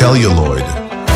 celluloid.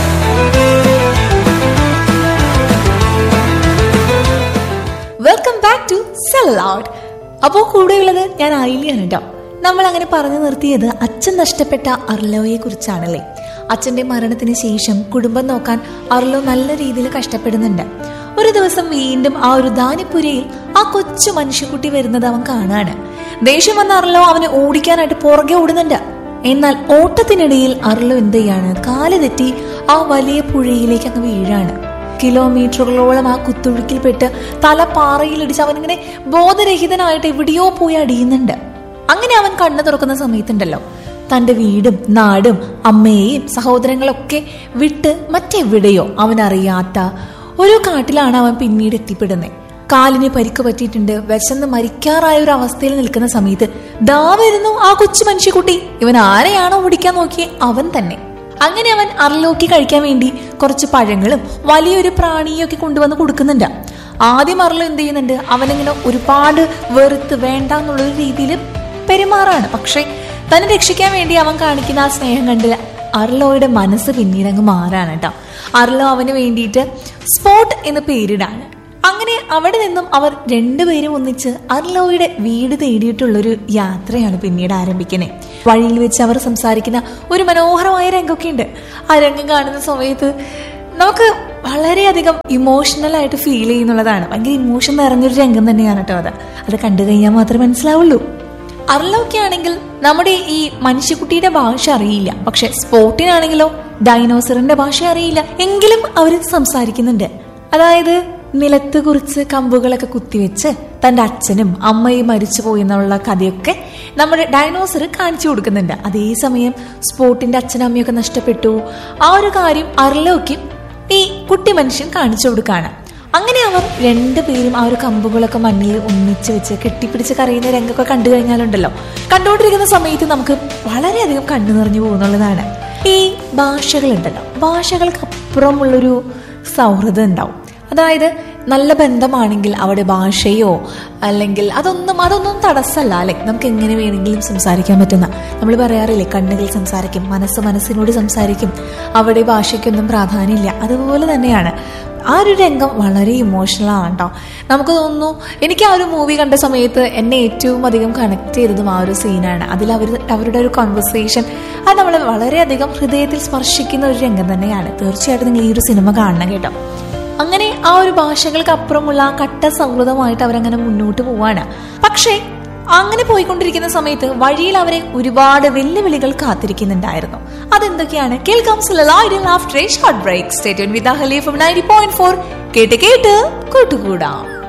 Welcome back to സെലൗഡ്. അപ്പോൾ കൂടെയുള്ളത് ഞാൻ ആയില്യാണ് കേട്ടോ. നമ്മൾ അങ്ങനെ പറഞ്ഞു നിർത്തിയത് അച്ഛൻ നഷ്ടപ്പെട്ട അർലോയെ കുറിച്ചാണല്ലേ. അച്ഛന്റെ മരണത്തിന് ശേഷം കുടുംബം നോക്കാൻ അർലോ നല്ല രീതിയിൽ കഷ്ടപ്പെടുന്നുണ്ട്. ഒരു ദിവസം വീണ്ടും ആ ഒരു ധാന്യപ്പുരയിൽ ആ കൊച്ചു മനുഷ്യക്കുട്ടി വരുന്നത് അവൻ കാണാണ്. ദേഷ്യം വന്ന അർലോ അവനെ ഓടിക്കാനായിട്ട് പുറകെ ഓടുന്നുണ്ട്. എന്നാൽ ഓട്ടത്തിനിടയിൽ അർലോ എന്ത് ചെയ്യാണ്, കാല് തെറ്റി ആ വലിയ പുഴയിലേക്ക് അങ്ങ് വീഴാണ്. കിലോമീറ്ററുകളോളം ആ കുത്തൊഴുക്കിൽപ്പെട്ട് തല പാറയിലിടിച്ച് അവനിങ്ങനെ ബോധരഹിതനായിട്ട് എവിടെയോ പോയി അടിയുന്നുണ്ട്. അങ്ങനെ അവൻ കണ്ണു തുറക്കുന്ന സമയത്തുണ്ടല്ലോ, തന്റെ വീടും നാടും അമ്മയെയും സഹോദരങ്ങളൊക്കെ വിട്ട് മറ്റെവിടെയോ അവനറിയാത്ത ഒരു കാട്ടിലാണ് അവൻ പിന്നീട് എത്തിപ്പെടുന്നത്. കാലിന് പരിക്ക് പറ്റിയിട്ടുണ്ട്. വിശന്ന് മരിക്കാറായ ഒരു അവസ്ഥയിൽ നിൽക്കുന്ന സമയത്ത് ദാ വരുന്നു ആ കൊച്ചു മനുഷ്യക്കുട്ടി. ഇവൻ ആരെയാണോ ഓടിക്കാൻ നോക്കിയേ അവൻ തന്നെ. അങ്ങനെ അവൻ അർലോക്ക് കഴിക്കാൻ വേണ്ടി കുറച്ച് പഴങ്ങളും വലിയൊരു പ്രാണിയും ഒക്കെ കൊണ്ടുവന്ന് കൊടുക്കുന്നുണ്ട്. ആദ്യം അർലോ എന്ത് ചെയ്യുന്നുണ്ട്, അവനിങ്ങനെ ഒരുപാട് വെറുത്ത് വേണ്ട എന്നുള്ളൊരു രീതിയിൽ പെരുമാറാണ്. പക്ഷെ തന്നെ രക്ഷിക്കാൻ വേണ്ടി അവൻ കാണിക്കുന്ന ആ സ്നേഹം കണ്ട് അർലോയുടെ മനസ്സ് പിന്നീട് അങ്ങ് മാറാണ് കേട്ടോ. അർലോ അവന് വേണ്ടിയിട്ട് സ്പോട്ട് എന്ന് പേരിടാണ്. അങ്ങനെ അവിടെ നിന്നും അവർ രണ്ടുപേരും ഒന്നിച്ച് അർലോയുടെ വീട് തേടിയിട്ടുള്ളൊരു യാത്രയാണ് പിന്നീട് ആരംഭിക്കുന്നത്. വഴിയിൽ വെച്ച് അവർ സംസാരിക്കുന്ന ഒരു മനോഹരമായ രംഗമൊക്കെ ഉണ്ട്. ആ രംഗം കാണുന്ന സമയത്ത് നമുക്ക് വളരെയധികം ഇമോഷണൽ ആയിട്ട് ഫീൽ ചെയ്യുന്നുള്ളതാണ്. ഭയങ്കര ഇമോഷൻ നിറഞ്ഞൊരു രംഗം തന്നെയാണ് കേട്ടോ. അത് കണ്ടു കഴിഞ്ഞാൽ മാത്രമേ മനസ്സിലാവുള്ളൂ. അർലോയ്ക്ക് ആണെങ്കിൽ നമ്മുടെ ഈ മനുഷ്യക്കുട്ടിയുടെ ഭാഷ അറിയില്ല, പക്ഷെ സ്പോട്ടിനാണെങ്കിലോ ഡൈനോസറിന്റെ ഭാഷ അറിയില്ല. എങ്കിലും അവർ സംസാരിക്കുന്നുണ്ട്. അതായത് നിലത്ത് കുറിച്ച് കമ്പുകളൊക്കെ കുത്തിവെച്ച് തന്റെ അച്ഛനും അമ്മയും മരിച്ചു പോയി എന്നുള്ള കഥയൊക്കെ നമ്മുടെ ഡൈനോസർ കാണിച്ചു കൊടുക്കുന്നുണ്ട്. അതേസമയം സ്പോട്ടിന്റെ അച്ഛനും അമ്മയൊക്കെ നഷ്ടപ്പെട്ടു ആ ഒരു കാര്യം അർലോയ്ക്കും ഈ കുട്ടി മനുഷ്യൻ കാണിച്ചു കൊടുക്കാണ്. അങ്ങനെ അവർ രണ്ടുപേരും ആ ഒരു കമ്പുകളൊക്കെ മണ്ണിൽ ഒന്നിച്ച് വെച്ച് കെട്ടിപ്പിടിച്ച് കരയുന്ന രംഗമൊക്കെ കണ്ടു കഴിഞ്ഞാലുണ്ടല്ലോ, കണ്ടുകൊണ്ടിരിക്കുന്ന സമയത്ത് നമുക്ക് വളരെയധികം കണ്ണു നിറഞ്ഞു പോകുന്നുള്ളതാണ്. ഈ ഭാഷകളുണ്ടല്ലോ, ഭാഷകൾക്കപ്പുറമുള്ളൊരു സൗഹൃദം ഉണ്ടാവും. അതായത് നല്ല ബന്ധമാണെങ്കിൽ അവിടെ ഭാഷയോ അല്ലെങ്കിൽ അതൊന്നും തടസ്സമല്ല അല്ലെ. നമുക്ക് എങ്ങനെ വേണമെങ്കിലും സംസാരിക്കാൻ പറ്റുന്ന, നമ്മൾ പറയാറില്ലേ കണ്ണുകൾ സംസാരിക്കും, മനസ്സിനോട് സംസാരിക്കും, അവിടെ ഭാഷയ്ക്കൊന്നും പ്രാധാന്യമില്ല. അതുപോലെ തന്നെയാണ് ആ ഒരു രംഗം. വളരെ ഇമോഷണൽ ആണ് കേട്ടോ. നമുക്ക് തോന്നുന്നു, എനിക്ക് ആ ഒരു മൂവി കണ്ട സമയത്ത് എന്നെ ഏറ്റവും അധികം കണക്ട് ചെയ്തതും ആ ഒരു സീനാണ്. അതിൽ അവരുടെ ഒരു കോൺവെർസേഷൻ അത് നമ്മളെ വളരെയധികം ഹൃദയത്തിൽ സ്പർശിക്കുന്ന ഒരു രംഗം തന്നെയാണ്. തീർച്ചയായിട്ടും നിങ്ങൾ ഈ ഒരു സിനിമ കാണണം കേട്ടോ. അങ്ങനെ ആ ഒരു ഭാഷകൾക്ക് അപ്പുറമുള്ള ആ കട്ട സൗഹൃദമായിട്ട് അവരങ്ങനെ മുന്നോട്ട് പോവാണ്. പക്ഷേ അങ്ങനെ പോയിക്കൊണ്ടിരിക്കുന്ന സമയത്ത് വഴിയിൽ അവരെ ഒരുപാട് വെല്ലുവിളികൾ കാത്തിരിക്കുന്നുണ്ടായിരുന്നു. അതെന്തൊക്കെയാണ് കേൾക്കാം. After A short break stay tuned with അഹലി from 90.4 കേട്ട് കൂട്ടുകൂടാം.